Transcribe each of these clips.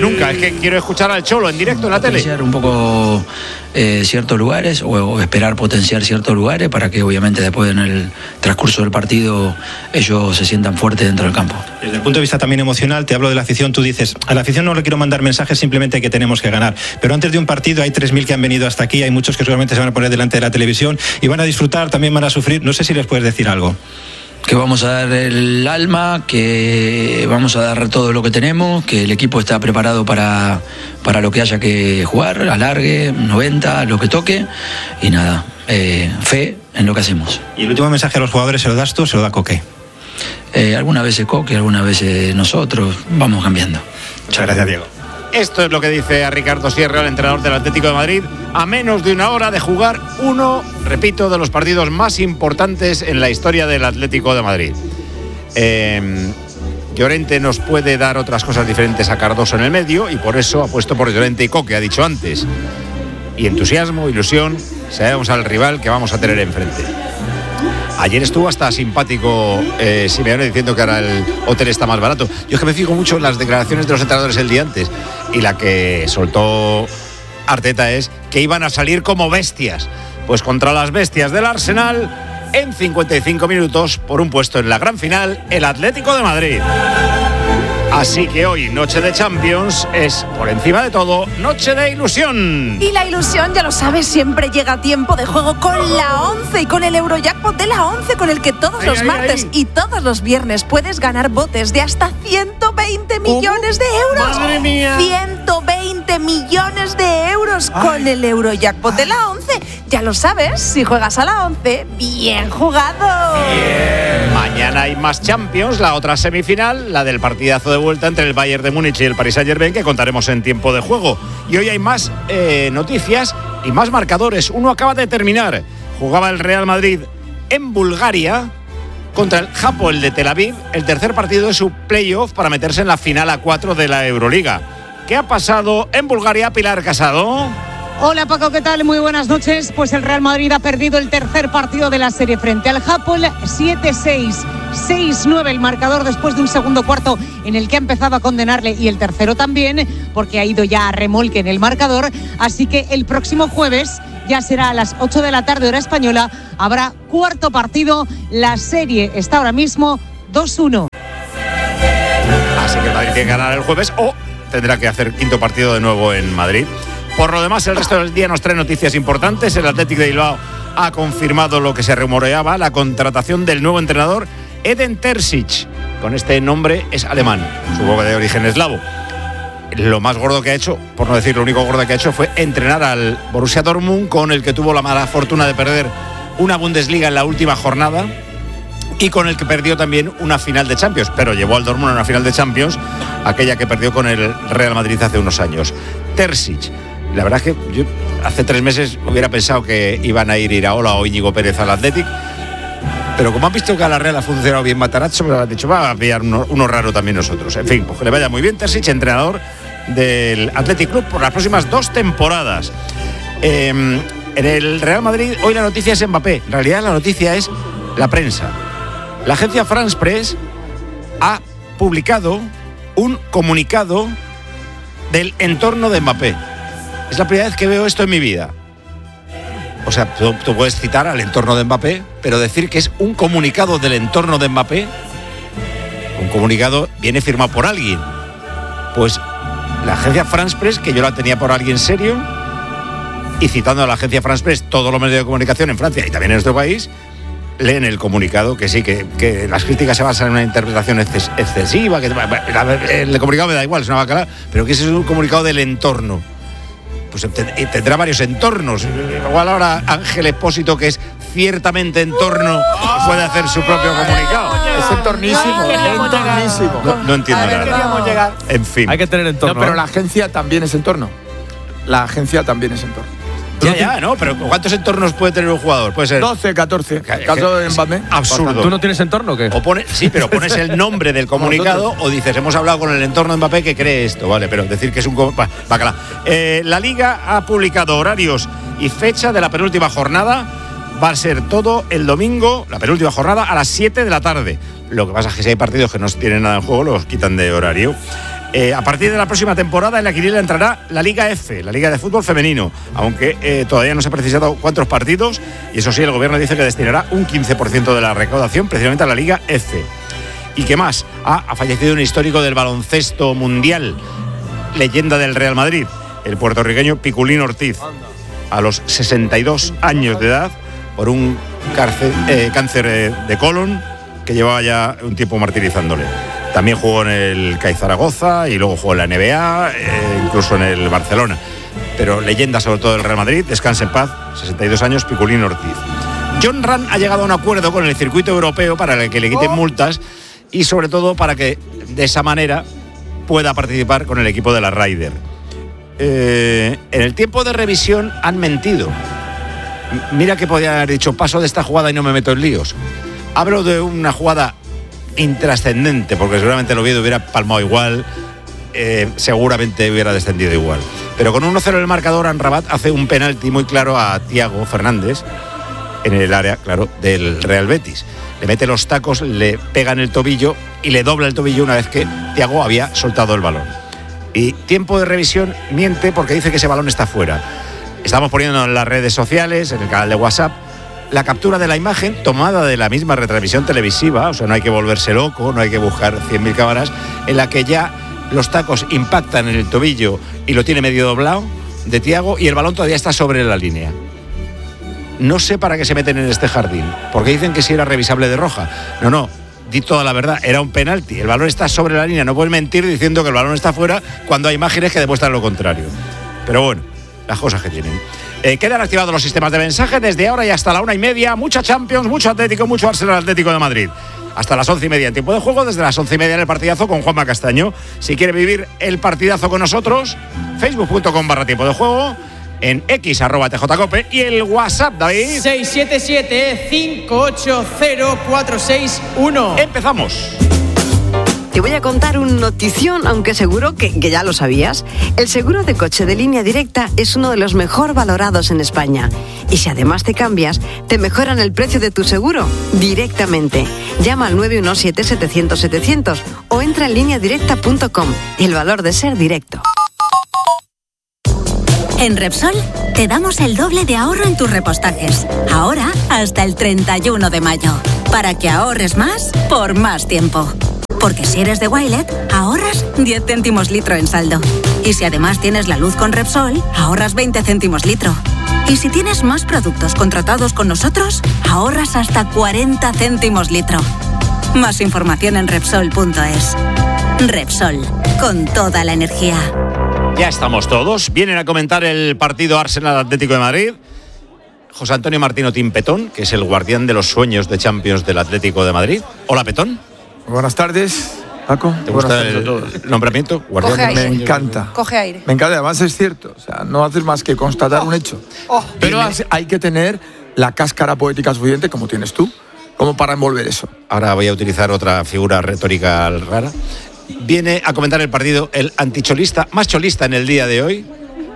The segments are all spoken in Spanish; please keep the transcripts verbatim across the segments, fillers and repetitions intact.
nunca, es que quiero escuchar al Cholo en directo en la tele. Potenciar un poco eh, ciertos lugares o, o esperar potenciar ciertos lugares para que obviamente después en el transcurso del partido ellos se sientan fuertes dentro del campo. Desde el punto de vista también emocional, te hablo de la afición, tú dices, a la afición no le quiero mandar mensajes, simplemente que tenemos que ganar. Pero antes de un partido hay tres mil que han venido hasta aquí, hay muchos que seguramente se van a poner delante de la televisión y van a disfrutar, también van a sufrir. No sé si les puedes decir algo. Que vamos a dar el alma, que vamos a dar todo lo que tenemos, que el equipo está preparado para, para lo que haya que jugar, alargue, noventa, lo que toque, y nada, eh, fe en lo que hacemos. Y el último mensaje a los jugadores, ¿se lo das tú o se lo da Coque? Eh, algunas veces Coque, algunas veces nosotros, vamos cambiando. Muchas gracias, Diego. Esto es lo que dice a Ricardo Sierra, el entrenador del Atlético de Madrid, a menos de una hora de jugar uno, repito, de los partidos más importantes en la historia del Atlético de Madrid. Eh, Llorente nos puede dar otras cosas diferentes a Cardoso en el medio y por eso ha puesto por Llorente y Coque, ha dicho antes. Y entusiasmo, ilusión, sabemos al rival que vamos a tener enfrente. Ayer estuvo hasta simpático eh, Simeone diciendo que ahora el hotel está más barato. Yo es que me fijo mucho en las declaraciones de los entrenadores el día antes. Y la que soltó Arteta es que iban a salir como bestias. Pues contra las bestias del Arsenal, en cincuenta y cinco minutos, por un puesto en la gran final, el Atlético de Madrid. Así que hoy, noche de Champions, es, por encima de todo, noche de ilusión. Y la ilusión, ya lo sabes, siempre llega a tiempo de juego con la once y con el Eurojackpot de la once, con el que todos ay, los ay, martes ay. y todos los viernes puedes ganar botes de hasta ciento veinte millones de euros. ¡Madre mía! ciento veinte millones de euros ay. Con el Eurojackpot ay. De la once. Ya lo sabes, si juegas a la once, bien jugado. Bien. Mañana hay más Champions, la otra semifinal, la del partidazo de vuelta entre el Bayern de Múnich y el Paris Saint-Germain, que contaremos en tiempo de juego. Y hoy hay más eh, noticias y más marcadores. Uno acaba de terminar. Jugaba el Real Madrid en Bulgaria contra el Hapoel de Tel Aviv, el tercer partido de su playoff para meterse en la final a cuatro de la Euroliga. ¿Qué ha pasado en Bulgaria, Pilar Casado? Hola Paco, ¿qué tal? Muy buenas noches. Pues el Real Madrid ha perdido el tercer partido de la serie frente al Hapoel, siete seis, seis nueve el marcador después de un segundo cuarto en el que ha empezado a condenarle y el tercero también, porque ha ido ya a remolque en el marcador. Así que el próximo jueves, ya será a las ocho de la tarde hora española, habrá cuarto partido. La serie está ahora mismo dos uno. Así que el Madrid tiene que ganar el jueves o tendrá que hacer quinto partido de nuevo en Madrid. Por lo demás, el resto del día nos trae noticias importantes. El Athletic de Bilbao ha confirmado lo que se rumoreaba, la contratación del nuevo entrenador Edin Terzic. Con este nombre es alemán, supongo que de origen eslavo. Lo más gordo que ha hecho, por no decir lo único gordo que ha hecho, fue entrenar al Borussia Dortmund, con el que tuvo la mala fortuna de perder una Bundesliga en la última jornada y con el que perdió también una final de Champions, pero llevó al Dortmund a una final de Champions, aquella que perdió con el Real Madrid hace unos años. Terzic. La verdad es que yo hace tres meses hubiera pensado que iban a ir Iraola o Íñigo Pérez al Athletic, pero como han visto que a la Real ha funcionado bien Matarazzo, me han dicho, va a pillar uno, uno raro también nosotros. En fin, pues que le vaya muy bien Terzic, entrenador del Athletic Club por las próximas dos temporadas. Eh, en el Real Madrid hoy la noticia es Mbappé. En realidad la noticia es la prensa. La agencia France Press ha publicado un comunicado del entorno de Mbappé. Es la primera vez que veo esto en mi vida. O sea, tú, tú puedes citar al entorno de Mbappé, pero decir que es un comunicado del entorno de Mbappé, un comunicado viene firmado por alguien. Pues la agencia France Press, que yo la tenía por alguien serio, y citando a la agencia France Press todos los medios de comunicación en Francia y también en nuestro país, leen el comunicado, que sí, que, que las críticas se basan en una interpretación exces, excesiva, que el comunicado me da igual, es una bacala, pero que ese es un comunicado del entorno. Pues tendrá varios entornos. Igual ahora Ángel Expósito, que es ciertamente entorno, puede hacer su propio comunicado. Es entornísimo, entornísimo. No, no entiendo nada. En fin. Hay que tener entorno. No, pero la agencia también es entorno. La agencia también es entorno. Ya, ya, no, pero ¿cuántos entornos puede tener un jugador? Puede ser doce, catorce. Caso de Mbappé. Absurdo. ¿Tú no tienes entorno o qué? O pone, sí, pero pones el nombre del comunicado o dices, hemos hablado con el entorno de Mbappé que cree esto, vale, pero decir que es un... Bacala. Eh, la Liga ha publicado horarios y fecha de la penúltima jornada. Va a ser todo el domingo, la penúltima jornada, a las siete de la tarde. Lo que pasa es que si hay partidos que no tienen nada en juego, los quitan de horario. Eh, a partir de la próxima temporada en la quiniela entrará la Liga F, la Liga de Fútbol Femenino, aunque eh, todavía no se ha precisado cuántos partidos, y eso sí, el gobierno dice que destinará un quince por ciento de la recaudación precisamente a la Liga F. ¿Y qué más? Ah, ha fallecido un histórico del baloncesto mundial, leyenda del Real Madrid, el puertorriqueño Piculín Ortiz, a los sesenta y dos años de edad, por un cárcel, eh, cáncer eh, de colon que llevaba ya un tiempo martirizándole. También jugó en el C A I Zaragoza y luego jugó en la N B A, eh, incluso en el Barcelona. Pero leyenda sobre todo del Real Madrid, descanse en paz, sesenta y dos años, Piculín Ortiz. John Ram ha llegado a un acuerdo con el circuito europeo para que le quiten multas y sobre todo para que de esa manera pueda participar con el equipo de la Ryder. Eh, en el tiempo de revisión han mentido. Mira que podían haber dicho, paso de esta jugada y no me meto en líos. Hablo de una jugada intrascendente, porque seguramente el Oviedo hubiera palmado igual, eh, seguramente hubiera descendido igual. Pero con uno cero en el marcador, Amrabat hace un penalti muy claro a Thiago Fernández en el área, claro, del Real Betis. Le mete los tacos, le pega en el tobillo y le dobla el tobillo una vez que Thiago había soltado el balón. Y tiempo de revisión miente porque dice que ese balón está fuera. Estamos poniendo en las redes sociales, en el canal de WhatsApp, la captura de la imagen tomada de la misma retransmisión televisiva, o sea, no hay que volverse loco, no hay que buscar cien mil cámaras, en la que ya los tacos impactan en el tobillo y lo tiene medio doblado de Thiago y el balón todavía está sobre la línea. No sé para qué se meten en este jardín, porque dicen que si era revisable de roja. No, no, di toda la verdad, era un penalti, el balón está sobre la línea, no puedes mentir diciendo que el balón está fuera cuando hay imágenes que demuestran lo contrario. Pero bueno, las cosas que tienen. Eh, quedan activados los sistemas de mensaje desde ahora y hasta la una y media. Mucha Champions, mucho Atlético, mucho Arsenal Atlético de Madrid. Hasta las once y media en tiempo de juego, desde las once y media en el partidazo con Juanma Castaño. Si quiere vivir el partidazo con nosotros, facebook punto com barra tiempo de juego, en X arroba T J Cope y el WhatsApp, David. seis siete siete, cinco ocho cero, cuatro seis uno. Empezamos. Te voy a contar un notición, aunque seguro que, que ya lo sabías. El seguro de coche de Línea Directa es uno de los mejor valorados en España. Y si además te cambias, te mejoran el precio de tu seguro directamente. Llama al nueve uno siete, setecientos, setecientos o entra en línea directa punto com. El valor de ser directo. En Repsol te damos el doble de ahorro en tus repostajes. Ahora hasta el treinta y uno de mayo. Para que ahorres más por más tiempo. Porque si eres de Wilet, ahorras diez céntimos litro en saldo. Y si además tienes la luz con Repsol, ahorras veinte céntimos litro. Y si tienes más productos contratados con nosotros, ahorras hasta cuarenta céntimos litro. Más información en Repsol punto es. Repsol, con toda la energía. Ya estamos todos. Vienen a comentar el partido Arsenal Atlético de Madrid José Antonio Martino Tim Petón, que es el guardián de los sueños de Champions del Atlético de Madrid. Hola, Petón. Buenas tardes, Paco. ¿Te gusta el, el nombramiento? Coge aire. Me encanta. Coge aire. Me encanta, además es cierto. O sea, no haces más que constatar oh. un hecho. Oh. Pero Dime. hay que tener la cáscara poética suficiente, como tienes tú, como para envolver eso. Ahora voy a utilizar otra figura retórica rara. Viene a comentar el partido el anticholista, más cholista en el día de hoy,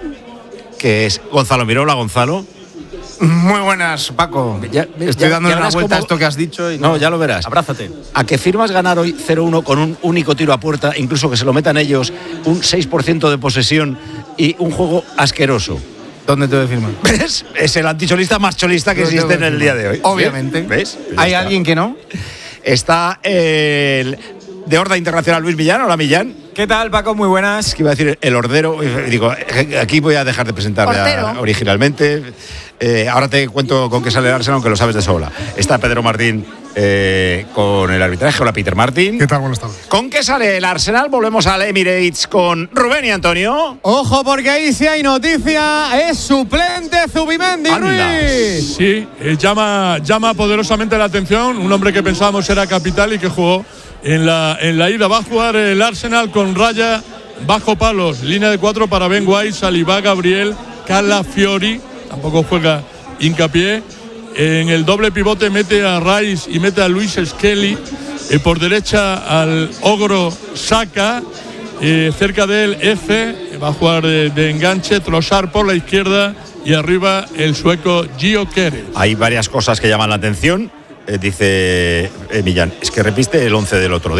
que es Gonzalo Mirola. Gonzalo. Muy buenas, Paco. Ya, Estoy ya, dando ya una vuelta cómo... a esto que has dicho. Y no, no, ya lo verás. Abrázate. A que firmas ganar hoy cero uno con un único tiro a puerta, incluso que se lo metan ellos, un seis por ciento de posesión y un juego asqueroso. ¿Dónde te voy a firmar? ¿Ves? Es el anticholista más cholista que existe en el día de hoy. Obviamente. ¿Ves? ¿Hay está. alguien que no? Está el de Horda Internacional Luis Millán. Hola, Millán. ¿Qué tal, Paco? Muy buenas. Es que iba a decir el Hordero. Digo, aquí voy a dejar de presentarle a, originalmente. Eh, ahora te cuento con qué sale el Arsenal, aunque lo sabes de sobra. Está Pedro Martín eh, con el arbitraje. Hola, Peter Martín. ¿Qué tal? Buenas tardes. ¿Con qué sale el Arsenal? Volvemos al Emirates con Rubén y Antonio. Ojo, porque ahí sí hay noticia. Es suplente Zubimendi, Ruiz. Sí, eh, llama, llama poderosamente la atención. Un hombre que pensábamos era capital y que jugó en la, en la ida. Va a jugar el Arsenal con raya bajo palos. Línea de cuatro para Ben White, Saliba, Gabriel, Calafiori. Tampoco juega Hincapié. En el doble pivote mete a Rice y mete a Luis Skelly. Eh, por derecha al ogro Saka. Eh, cerca de él F. Va a jugar de, de enganche. Trossard por la izquierda. Y arriba el sueco Gio Kere. Hay varias cosas que llaman la atención. Eh, dice eh, Millán, es que repite el once del otro día.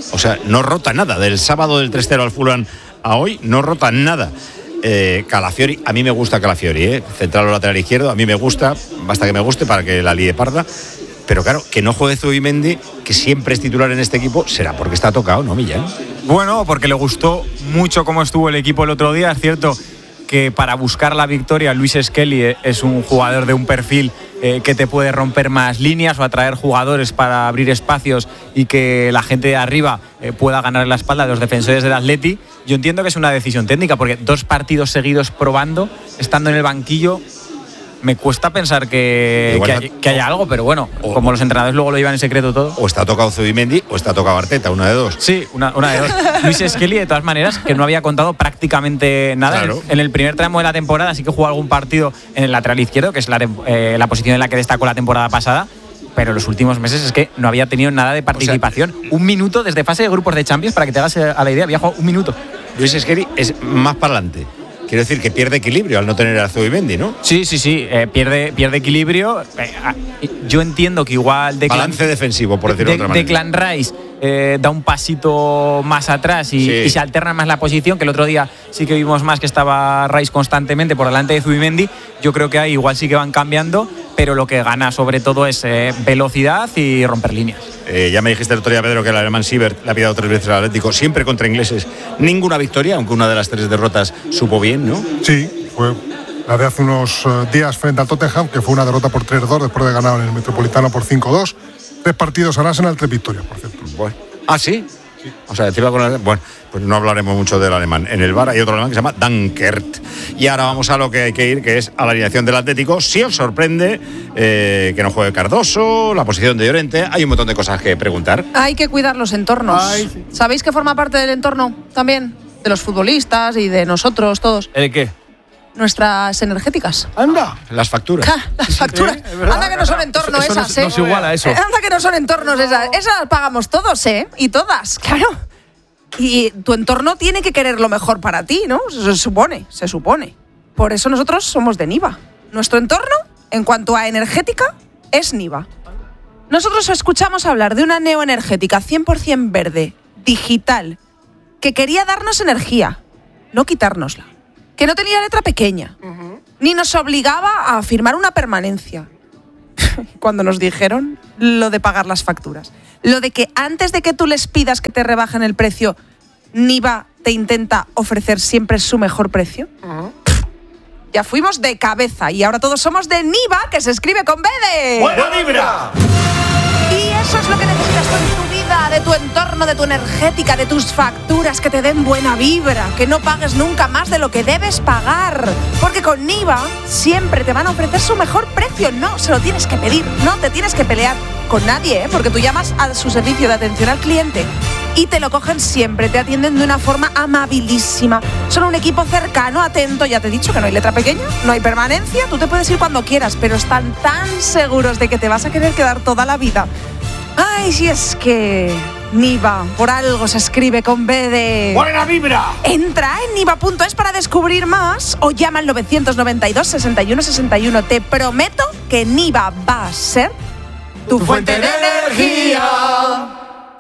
O sea, no rota nada. Del sábado del tres cero al Fulham a hoy, no rota nada. Eh, Calafiori, a mí me gusta Calafiori, ¿eh? Central o lateral izquierdo, a mí me gusta, basta que me guste para que la líe parda. Pero claro, que no juegue Zubimendi, que siempre es titular en este equipo, será porque está tocado, ¿no, Millán? Bueno, porque le gustó mucho cómo estuvo el equipo el otro día. Es cierto que para buscar la victoria, Luis Skelly es un jugador de un perfil eh, que te puede romper más líneas o atraer jugadores para abrir espacios y que la gente de arriba eh, pueda ganar la espalda de los defensores del Atleti. Yo entiendo que es una decisión técnica, porque dos partidos seguidos probando, estando en el banquillo, me cuesta pensar que, que, hay, que haya algo, pero bueno, o, como los entrenadores luego lo llevan en secreto todo. O está tocado Zubimendi o está tocado Arteta, una de dos. Sí, una, una de dos. Luis Skelly, de todas maneras, que no había contado prácticamente nada. Claro. En, en el primer tramo de la temporada sí que jugó algún partido en el lateral izquierdo, que es la, eh, la posición en la que destacó la temporada pasada. Pero en los últimos meses es que no había tenido nada de participación. O sea, un minuto desde fase de grupos de Champions, para que te hagas a la idea, había jugado un minuto. Luis Skelly es más para adelante. Quiero decir que pierde equilibrio al no tener a Zubimendi, ¿no? Sí, sí, sí, eh, pierde, pierde equilibrio. Eh, yo entiendo que igual... Declan, Balance defensivo, por decirlo de, de otra manera. Declan Rice eh, da un pasito más atrás y, sí. y se alterna más la posición, que el otro día sí que vimos más que estaba Rice constantemente por delante de Zubimendi. Yo creo que ahí igual sí que van cambiando, pero lo que gana sobre todo es eh, velocidad y romper líneas. Eh, ya me dijiste el otro día, Pedro, que el alemán Siebert le ha pillado tres veces al Atlético, siempre contra ingleses. Ninguna victoria, aunque una de las tres derrotas supo bien, ¿no? Sí, fue la de hace unos días frente al Tottenham, que fue una derrota por tres dos después de ganar en el Metropolitano por cinco dos. Tres partidos al Arsenal, tres victorias, por cierto. Bueno. ¿Ah, sí? Sí. O sea, encima con el, bueno, pues no hablaremos mucho del alemán. En el V A R hay otro alemán que se llama Dankert. Y ahora vamos a lo que hay que ir, que es a la alineación del Atlético. Si os sorprende eh, que no juegue Cardoso, la posición de Llorente, hay un montón de cosas que preguntar. Hay que cuidar los entornos. Ay, sí. ¿Sabéis que forma parte del entorno también? De los futbolistas y de nosotros todos. ¿El qué? Nuestras energéticas. ¡Anda! Las facturas. Ja, las facturas. Sí, anda que no son entornos eso, eso esas, no, ¿eh? No se iguala eso. Anda que no son entornos esas. Esas las pagamos todos, ¿eh? Y todas, claro. Y tu entorno tiene que querer lo mejor para ti, ¿no? Se supone, se supone. Por eso nosotros somos de Niva. Nuestro entorno, en cuanto a energética, es Niva. Nosotros escuchamos hablar de una neoenergética cien por ciento verde, digital, que quería darnos energía, no quitárnosla. Que no tenía letra pequeña, uh-huh. ni nos obligaba a firmar una permanencia. Cuando nos dijeron lo de pagar las facturas, lo de que antes de que tú les pidas que te rebajen el precio, Niva te intenta ofrecer siempre su mejor precio. Uh-huh. Ya fuimos de cabeza y ahora todos somos de Niva, que se escribe con B de... ¡Buena vibra! Y eso es lo que necesitas tú en tu vida, de tu entorno, de tu energética, de tus facturas, que te den buena vibra, que no pagues nunca más de lo que debes pagar. Porque con Niva siempre te van a ofrecer su mejor precio. No se lo tienes que pedir, no te tienes que pelear con nadie, ¿eh? Porque tú llamas a su servicio de atención al cliente y te lo cogen siempre, te atienden de una forma amabilísima. Son un equipo cercano, atento. Ya te he dicho que no hay letra pequeña, no hay permanencia, tú te puedes ir cuando quieras, pero están tan seguros de que te vas a querer quedar toda la vida. Ay, si es que Niva, por algo se escribe con B de... ¡Buena vibra! Entra en niva punto es para descubrir más o llama al nueve nueve dos, seis uno seis uno. Te prometo que Niva va a ser tu, tu fuente, fuente de energía.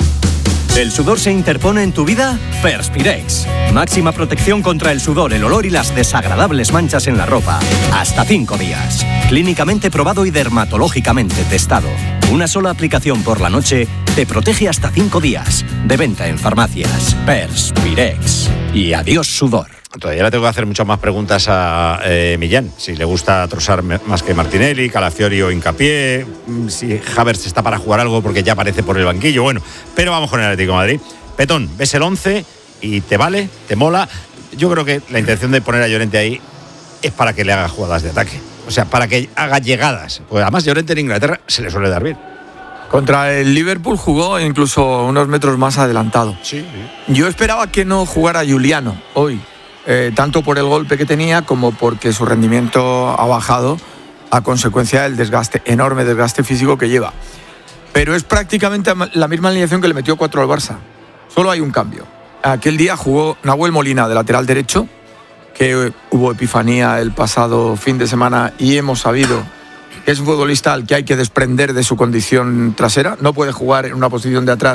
¿El sudor se interpone en tu vida? Perspirex. Máxima protección contra el sudor, el olor y las desagradables manchas en la ropa. Hasta cinco días. Clínicamente probado y dermatológicamente testado. Una sola aplicación por la noche te protege hasta cinco días. De venta en farmacias. Perspirex. Y adiós sudor. Todavía le tengo que hacer muchas más preguntas a eh, Millán. Si le gusta trozar más que Martinelli, Calafiori o Hincapié, si Havertz está para jugar algo porque ya aparece por el banquillo. Bueno, pero vamos con el Atlético de Madrid. Petón, ves el once y te vale, te mola. Yo creo que la intención de poner a Llorente ahí es para que le haga jugadas de ataque. O sea, para que haga llegadas. Porque además Llorente en Inglaterra se le suele dar bien. Contra el Liverpool jugó incluso unos metros más adelantado. Sí, sí. Yo esperaba que no jugara Giuliano hoy. Eh, tanto por el golpe que tenía como porque su rendimiento ha bajado a consecuencia del desgaste, enorme desgaste físico que lleva. Pero es prácticamente la misma alineación que le metió cuatro al Barça. Solo hay un cambio. Aquel día jugó Nahuel Molina de lateral derecho, que hubo epifanía el pasado fin de semana y hemos sabido que es un futbolista al que hay que desprender de su condición trasera. No puede jugar en una posición de atrás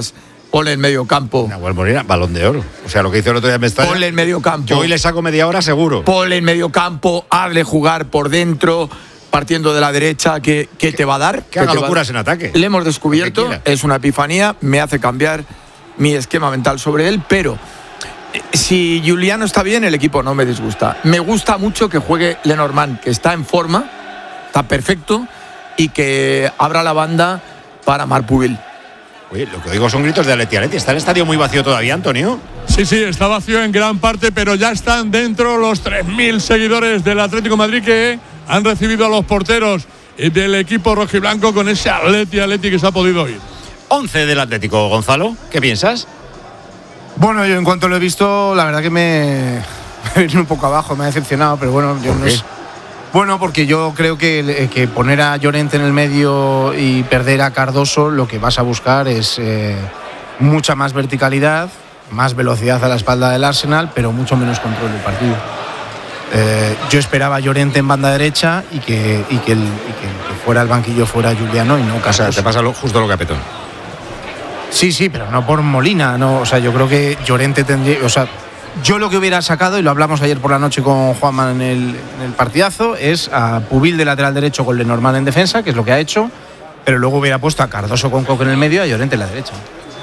Ponle en medio campo. Nahuel Molina, balón de oro. O sea, lo que hizo el otro día me está. Ponle en medio campo. Yo hoy le saco media hora seguro. Ponle en medio campo, hazle jugar por dentro, partiendo de la derecha, que, que te va a dar. Que haga locuras en ataque. Le hemos descubierto, es una epifanía, me hace cambiar mi esquema mental sobre él, pero si Juliano está bien, el equipo no me disgusta. Me gusta mucho que juegue Lenormand, que está en forma, está perfecto, y que abra la banda para Marpubil. Oye, lo que digo son gritos de Atleti Atleti. ¿Está el estadio muy vacío todavía, Antonio? Sí, sí, está vacío en gran parte, pero ya están dentro los tres mil seguidores del Atlético de Madrid que han recibido a los porteros del equipo rojiblanco con ese Atleti Atleti que se ha podido ir. once del Atlético, Gonzalo. ¿Qué piensas? Bueno, yo en cuanto lo he visto, la verdad que me, me viene un poco abajo, me ha decepcionado, pero bueno, yo no es. Bueno, porque yo creo que, que poner a Llorente en el medio y perder a Cardoso, lo que vas a buscar es eh, mucha más verticalidad, más velocidad a la espalda del Arsenal, pero mucho menos control del partido. Eh, yo esperaba a Llorente en banda derecha y que, y que, el, y que el que fuera el banquillo fuera Juliano y no Cardoso. O sea, te pasa lo, justo lo que a Petón. Sí, sí, pero no por Molina, no, o sea, yo creo que Llorente tendría, o sea, yo lo que hubiera sacado, y lo hablamos ayer por la noche con Juanma en el, en el partidazo, es a Pubil de lateral derecho con Lenormand en defensa, que es lo que ha hecho, pero luego hubiera puesto a Cardoso con Coque en el medio y a Llorente en la derecha.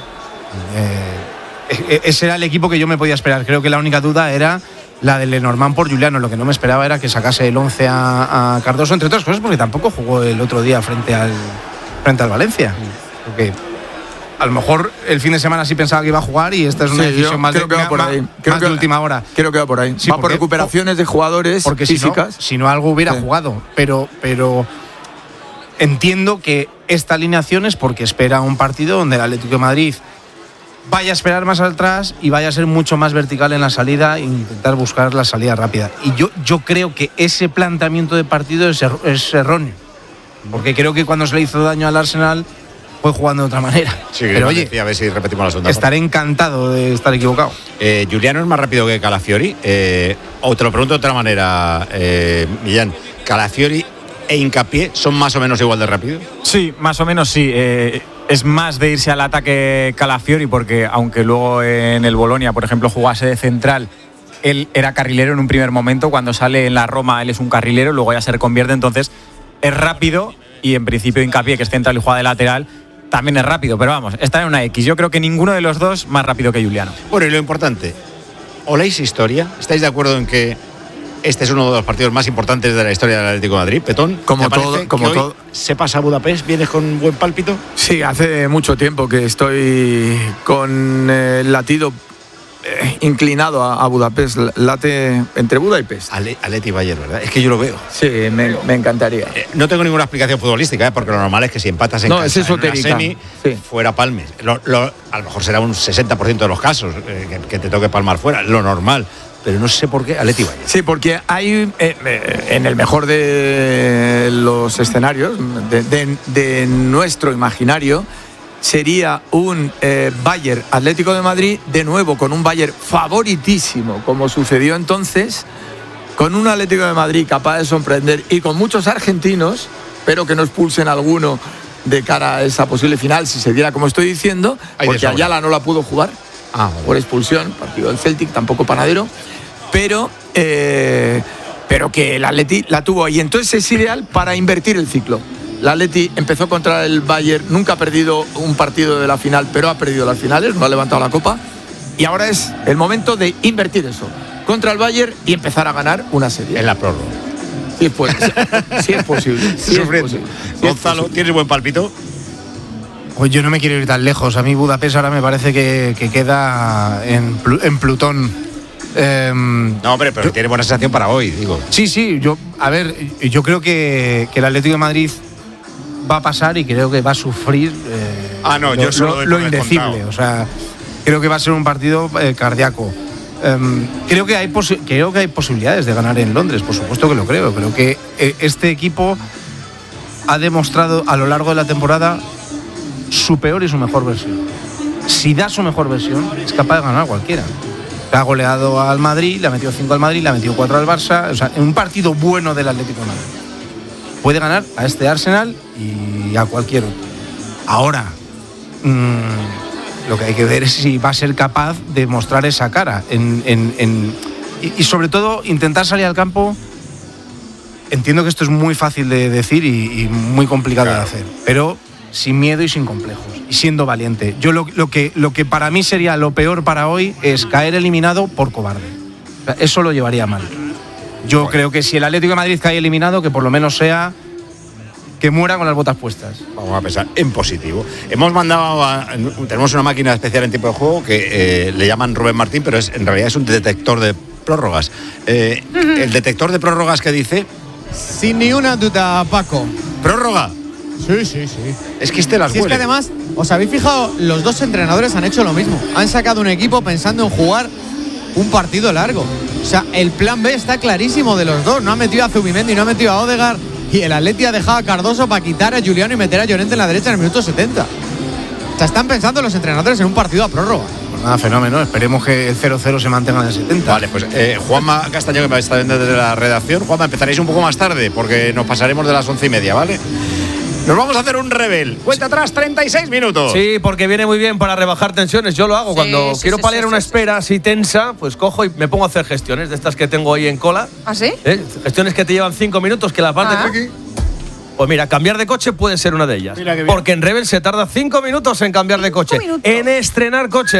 Eh, ese era el equipo que yo me podía esperar. Creo que la única duda era la de Lenormand por Juliano. Lo que no me esperaba era que sacase el once a, a Cardoso, entre otras cosas porque tampoco jugó el otro día frente al, frente al Valencia. Porque a lo mejor el fin de semana sí pensaba que iba a jugar y esta es una sí, decisión más, de, que va por más, ahí. más Creo que, de última hora. Creo que va por ahí. Sí, va por recuperaciones de jugadores porque físicas. Si no, si no algo hubiera sí. jugado. Pero, pero entiendo que esta alineación es porque espera un partido donde el Atlético de Madrid vaya a esperar más atrás y vaya a ser mucho más vertical en la salida e intentar buscar la salida rápida. Y yo, yo creo que ese planteamiento de partido es, er, es erróneo. Porque creo que cuando se le hizo daño al Arsenal fue jugando de otra manera. Sí, pero oye, decía, a ver si repetimos la segunda. Estaré parte. encantado de estar equivocado. Eh, Juliano es más rápido que Calafiori. Eh, o te lo pregunto de otra manera, eh, Millán. ¿Calafiori e Hincapié son más o menos igual de rápido? Sí, más o menos sí. Eh, es más de irse al ataque Calafiori, porque aunque luego en el Bolonia, por ejemplo, jugase de central, él era carrilero en un primer momento. Cuando sale en la Roma, él es un carrilero, luego ya se reconvierte. Entonces, es rápido y en principio Hincapié, que es central y juega de lateral, también es rápido, pero vamos, está en una X. Yo creo que ninguno de los dos más rápido que Juliano. Bueno, y lo importante, ¿oléis historia? ¿Estáis de acuerdo en que este es uno de los partidos más importantes de la historia del Atlético de Madrid? Petón, como todo, como todo. ¿Se pasa a Budapest? ¿Vienes con buen pálpito? Sí, hace mucho tiempo que estoy con el latido eh, inclinado a, a Budapest, late entre Buda y Pest. Atleti Bayern, ¿verdad? Es que yo lo veo. Sí, me, me encantaría. Eh, no tengo ninguna explicación futbolística, ¿eh? Porque lo normal es que si empatas en, no, casa, es en una semi, sí. fuera palmes. Lo, lo, a lo mejor será un sesenta por ciento de los casos eh, que, que te toque palmar fuera, lo normal. Pero no sé por qué Atleti Bayern. Sí, porque hay, eh, en el mejor de los escenarios, de, de, de nuestro imaginario, sería un eh, Bayern Atlético de Madrid, de nuevo con un Bayern favoritísimo, como sucedió entonces, con un Atlético de Madrid capaz de sorprender y con muchos argentinos, pero que no expulsen a alguno de cara a esa posible final, si se diera como estoy diciendo, Hay porque Ayala no la pudo jugar ah, vale. por expulsión, partido del Celtic, tampoco Panadero, pero, eh, pero que el Atleti la tuvo ahí. Entonces es ideal para invertir el ciclo. El Atleti empezó contra el Bayern, nunca ha perdido un partido de la final, pero ha perdido las finales, no ha levantado la copa. Y ahora es el momento de invertir eso contra el Bayern y empezar a ganar una serie. En la prórroga. Sí, pues, sí es posible. Sí es posible. Sí Gonzalo, es ¿tienes buen pálpito? Pues yo no me quiero ir tan lejos. A mí Budapest ahora me parece que, que queda en, en Plutón. Eh, no, hombre, pero yo, tiene buena sensación para hoy, digo. Sí, sí, yo, a ver, yo creo que, que el Atlético de Madrid va a pasar y creo que va a sufrir eh, ah, no, lo, yo solo lo, lo indecible. O sea, creo que va a ser un partido eh, cardíaco. Um, creo, que hay creo que hay posibilidades de ganar en Londres, por supuesto que lo creo. Creo que eh, este equipo ha demostrado a lo largo de la temporada su peor y su mejor versión. Si da su mejor versión, es capaz de ganar a cualquiera. Le ha goleado al Madrid, le ha metido cinco al Madrid, le ha metido cuatro al Barça. O sea, en un partido bueno del Atlético de Madrid puede ganar a este Arsenal y a cualquier otro. Ahora, mmm, lo que hay que ver es si va a ser capaz de mostrar esa cara en, en, en, y, y sobre todo intentar salir al campo. Entiendo que esto es muy fácil de decir y, y muy complicado claro. de hacer, pero sin miedo y sin complejos y siendo valiente. Yo lo, lo, que, lo que para mí sería lo peor para hoy es caer eliminado por cobarde. O sea, eso lo llevaría mal. Yo bueno. creo que si el Atlético de Madrid cae eliminado, que por lo menos sea que muera con las botas puestas. Vamos a pensar en positivo. Hemos mandado a, tenemos una máquina especial en tiempo de juego que eh, le llaman Rubén Martín, pero es, en realidad es un detector de prórrogas. Eh, uh-huh. El detector de prórrogas que dice... Sin ni una duda, Paco. ¿Prórroga? Sí, sí, sí. Es que este las sí, huele. Es que además, ¿os habéis fijado? Los dos entrenadores han hecho lo mismo. Han sacado un equipo pensando en jugar un partido largo. O sea, el plan B está clarísimo de los dos. No ha metido a Zubimendi, no ha metido a Odegaard. Y el Atleti ha dejado a Cardoso para quitar a Juliano y meter a Llorente en la derecha en el minuto setenta. O sea, están pensando los entrenadores en un partido a prórroga. Pues nada, fenómeno. Esperemos que el cero cero se mantenga en el setenta. Vale, pues eh, Juanma Castañón, que está viendo desde la redacción. Juanma, empezaréis un poco más tarde porque nos pasaremos de las once y media, ¿vale? Nos vamos a hacer un rebel. Cuenta atrás, treinta y seis minutos. Sí, porque viene muy bien para rebajar tensiones. Yo lo hago. Sí, cuando sí, quiero sí, paliar sí, una sí, espera sí. así tensa, pues cojo y me pongo a hacer gestiones de estas que tengo ahí en cola. ¿Ah, sí? ¿Eh? Gestiones que te llevan cinco minutos, que las vas ah. de aquí. Pues mira, cambiar de coche puede ser una de ellas. Porque en Rebel se tarda cinco minutos en cambiar de coche. Minutos. En estrenar coche.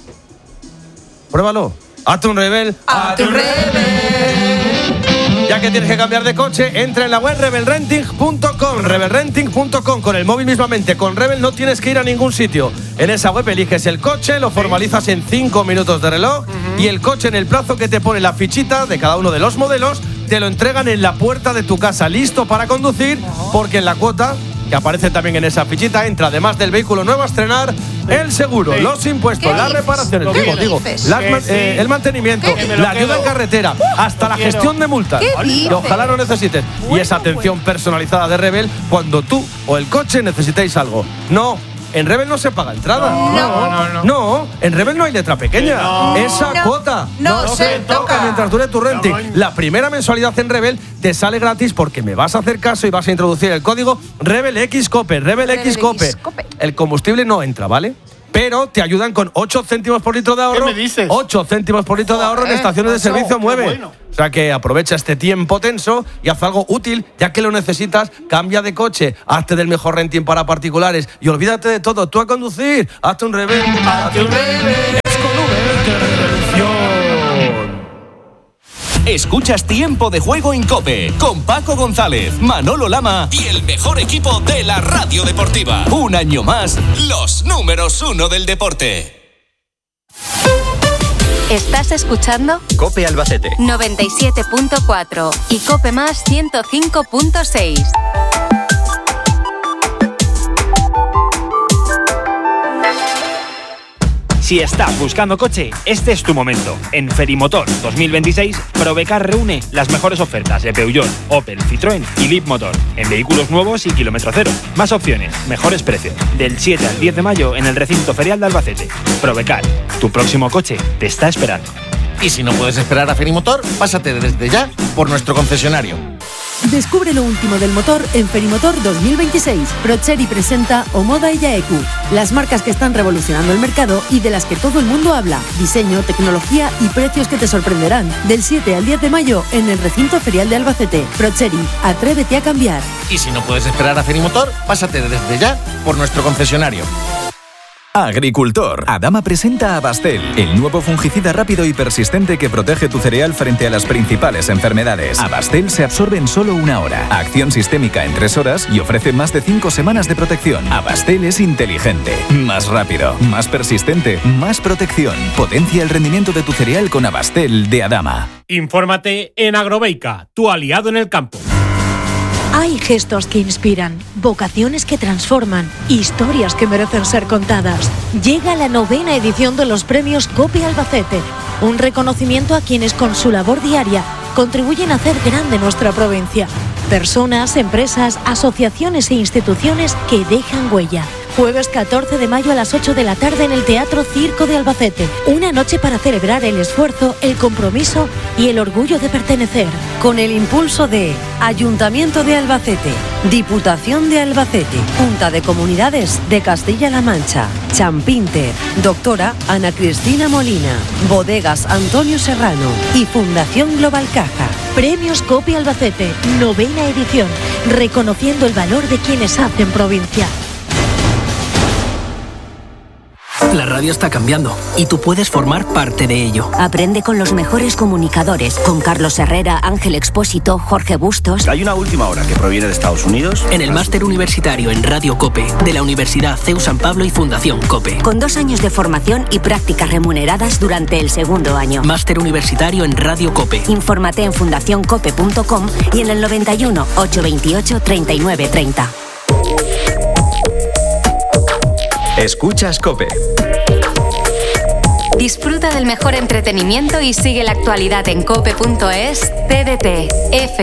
Pruébalo. Hazte un Rebel. Hazte un Rebel. Ya que tienes que cambiar de coche, entra en la web rebel renting punto com. rebel renting punto com. Con el móvil mismamente. Con Rebel no tienes que ir a ningún sitio. En esa web eliges el coche, lo formalizas en cinco minutos de reloj uh-huh. y el coche en el plazo que te pone la fichita de cada uno de los modelos te lo entregan en la puerta de tu casa, listo para conducir, porque en la cuota que aparece también en esa fichita entra, además del vehículo nuevo a estrenar, el seguro, sí. los impuestos, las reparaciones, digo, digo, las, eh, el mantenimiento, la ayuda en carretera, hasta la gestión de multas, que ojalá no necesites. Y esa atención personalizada de Rebel cuando tú o el coche necesitéis algo. No. En Rebel no se paga entrada. No, no, no. No, no en Rebel no hay letra pequeña. No, Esa no, cuota no, no se toca. toca mientras dure tu renting. No, no. La primera mensualidad en Rebel te sale gratis porque me vas a hacer caso y vas a introducir el código Rebel X Cope. Rebel, Rebel X Cope. X Cope. El combustible no entra, ¿vale? Pero te ayudan con ocho céntimos por litro de ahorro. ¿Qué me dices? ocho céntimos por litro de ahorro en estaciones de servicio Mueve. Bueno. O sea que aprovecha este tiempo tenso y haz algo útil, ya que lo necesitas. Cambia de coche, hazte del mejor renting para particulares y olvídate de todo. Tú a conducir, hazte un Rebel. Hazte un Rebel. Es con Uber de revolución. Escuchas Tiempo de Juego en COPE con Paco González, Manolo Lama y el mejor equipo de la radio deportiva. Un año más, los números uno del deporte. ¿Estás escuchando? COPE Albacete noventa y siete punto cuatro y COPE Más ciento cinco punto seis. Si estás buscando coche, este es tu momento. En Ferimotor dos mil veintiséis, Probecar reúne las mejores ofertas de Peugeot, Opel, Citroën y Leapmotor en vehículos nuevos y kilómetro cero. Más opciones, mejores precios. Del siete al diez de mayo en el recinto ferial de Albacete. Probecar, tu próximo coche te está esperando. Y si no puedes esperar a Ferimotor, pásate desde ya por nuestro concesionario. Descubre lo último del motor en Ferimotor dos mil veintiséis. Procheri presenta Omoda y Yaeku, las marcas que están revolucionando el mercado y de las que todo el mundo habla. Diseño, tecnología y precios que te sorprenderán. Del siete al diez de mayo en el recinto ferial de Albacete. Procheri, atrévete a cambiar. Y si no puedes esperar a Ferimotor, pásate desde ya por nuestro concesionario. Agricultor. Adama presenta a Bastel, el nuevo fungicida rápido y persistente que protege tu cereal frente a las principales enfermedades. Abastel se absorbe en solo una hora, acción sistémica en tres horas y ofrece más de cinco semanas de protección. Abastel es inteligente, más rápido, más persistente, más protección. Potencia el rendimiento de tu cereal con Abastel de Adama. Infórmate en Agrobeica, tu aliado en el campo. Hay gestos que inspiran, vocaciones que transforman, historias que merecen ser contadas. Llega la novena edición de los premios COPE Albacete, un reconocimiento a quienes con su labor diaria contribuyen a hacer grande nuestra provincia. Personas, empresas, asociaciones e instituciones que dejan huella. Jueves catorce de mayo a las ocho de la tarde en el Teatro Circo de Albacete. Una noche para celebrar el esfuerzo, el compromiso y el orgullo de pertenecer. Con el impulso de Ayuntamiento de Albacete, Diputación de Albacete, Junta de Comunidades de Castilla-La Mancha, Champinter, Doctora Ana Cristina Molina, Bodegas Antonio Serrano y Fundación Global Caja. Premios Cope Albacete, novena edición, reconociendo el valor de quienes hacen provincia. La radio está cambiando y tú puedes formar parte de ello. Aprende con los mejores comunicadores, con Carlos Herrera, Ángel Expósito, Jorge Bustos. Hay una última hora que proviene de Estados Unidos. En el máster universitario en Radio COPE de la Universidad C E U San Pablo y Fundación COPE. Con dos años de formación y prácticas remuneradas durante el segundo año. Máster universitario en Radio COPE. Infórmate en fundación cope punto com y en el noventa y uno, ochocientos veintiocho, treinta y nueve treinta. Escuchas COPE. Disfruta del mejor entretenimiento y sigue la actualidad en cope punto es. T D T, F